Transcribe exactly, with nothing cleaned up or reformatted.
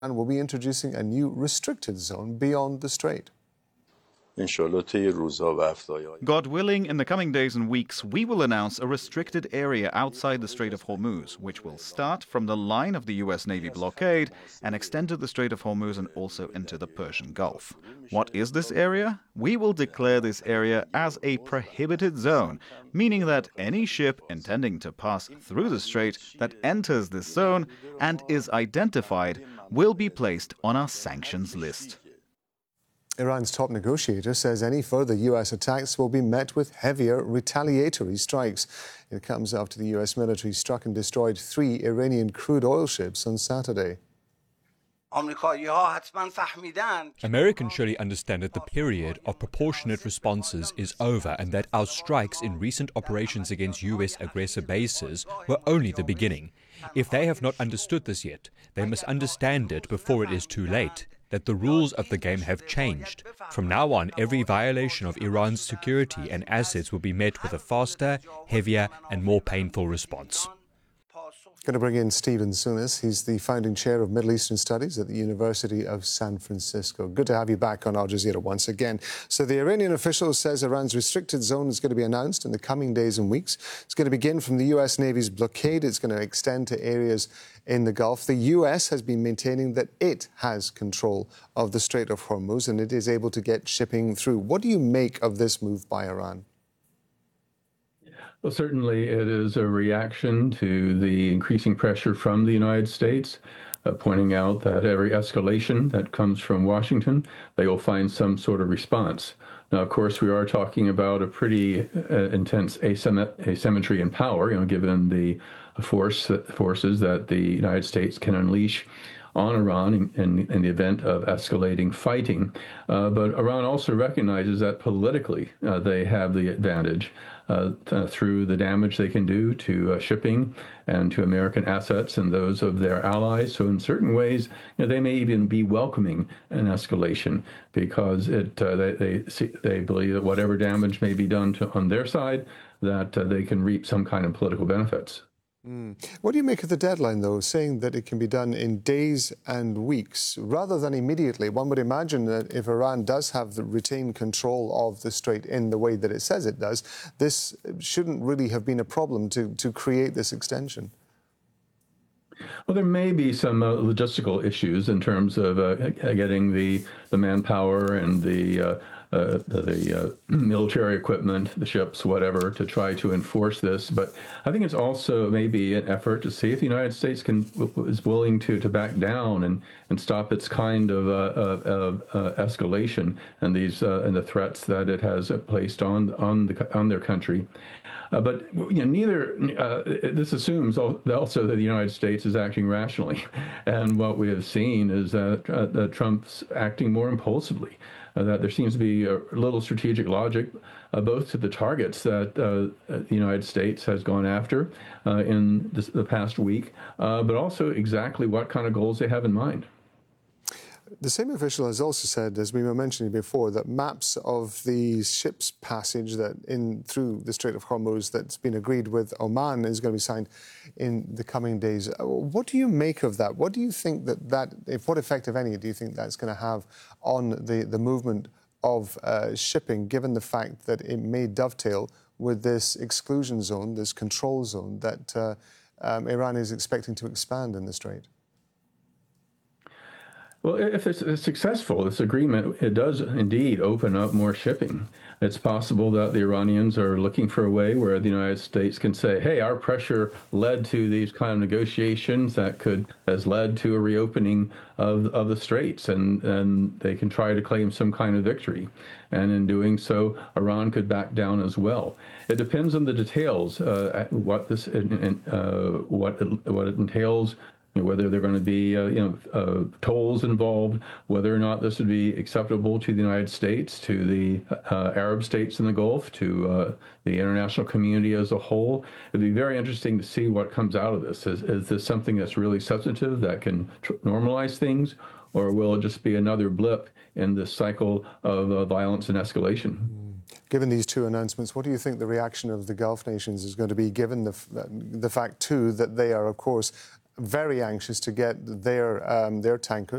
and will be introducing a new restricted zone beyond the strait. God willing, in the coming days and weeks, we will announce a restricted area outside the Strait of Hormuz, which will start from the line of the U S Navy blockade and extend to the Strait of Hormuz and also into the Persian Gulf. What is this area? We will declare this area as a prohibited zone, meaning that any ship intending to pass through the strait that enters this zone and is identified will be placed on our sanctions list. Iran's top negotiator says any further U S attacks will be met with heavier retaliatory strikes. It comes after the U S military struck and destroyed three Iranian crude oil ships on Saturday. Americans surely understand that the period of proportionate responses is over and that our strikes in recent operations against U S aggressor bases were only the beginning. If they have not understood this yet, they must understand it before it is too late, that the rules of the game have changed. From now on, every violation of Iran's security and assets will be met with a faster, heavier and more painful response. Going to bring in Stephen Sunis. He's the founding chair of Middle Eastern Studies at the University of San Francisco. Good to have you back on Al Jazeera once again. So the Iranian official says Iran's restricted zone is going to be announced in the coming days and weeks. It's going to begin from the U S Navy's blockade. It's going to extend to areas in the Gulf. The U S has been maintaining that it has control of the Strait of Hormuz and it is able to get shipping through. What do you make of this move by Iran? Well, certainly it is a reaction to the increasing pressure from the United States, uh, pointing out that every escalation that comes from Washington, they will find some sort of response. Now, of course, we are talking about a pretty uh, intense asymmet- asymmetry in power, you know, given the force forces that the United States can unleash on Iran in, in, in the event of escalating fighting. Uh, but Iran also recognizes that politically uh, they have the advantage uh, uh, through the damage they can do to uh, shipping and to American assets and those of their allies. So in certain ways, you know, they may even be welcoming an escalation because it uh, they they, see, they believe that whatever damage may be done to, on their side, that uh, they can reap some kind of political benefits. Mm. What do you make of the deadline, though, saying that it can be done in days and weeks rather than immediately? One would imagine that if Iran does have the retained control of the strait in the way that it says it does, this shouldn't really have been a problem to, to create this extension. Well, there may be some uh, logistical issues in terms of uh, getting the, the manpower and the uh, Uh, the uh, military equipment, the ships, whatever, to try to enforce this. But I think it's also maybe an effort to see if the United States can is willing to, to back down and, and stop its kind of, uh, of, of uh, escalation and these uh, and the threats that it has placed on on the on their country. Uh, but you know, neither uh, this assumes also that the United States is acting rationally, and what we have seen is that, uh, that Trump's acting more impulsively. Uh, that there seems to be a little strategic logic, uh, both to the targets that uh, the United States has gone after uh, in this, the past week, uh, but also exactly what kind of goals they have in mind. The same official has also said, as we were mentioning before, that maps of the ship's passage that in through the Strait of Hormuz that's been agreed with Oman is going to be signed in the coming days. What do you make of that? What do you think that that, if what effect, if any, do you think that's going to have on the, the movement of uh, shipping, given the fact that it may dovetail with this exclusion zone, this control zone that uh, um, Iran is expecting to expand in the strait? Well, if it's successful, this agreement, it does indeed open up more shipping. It's possible that the Iranians are looking for a way where the United States can say, hey, our pressure led to these kind of negotiations that could has led to a reopening of, of the straits, and, and they can try to claim some kind of victory. And in doing so, Iran could back down as well. It depends on the details, uh, what this, uh, what it, what it entails. Whether there are going to be, uh, you know, uh, tolls involved, whether or not this would be acceptable to the United States, to the uh, Arab states in the Gulf, to uh, the international community as a whole. It'd be very interesting to see what comes out of this. Is, is this something that's really substantive that can tr- normalize things, or will it just be another blip in this cycle of uh, violence and escalation? Given these two announcements, what do you think the reaction of the Gulf nations is going to be, given the, the fact, too, that they are, of course, very anxious to get their um, their tankers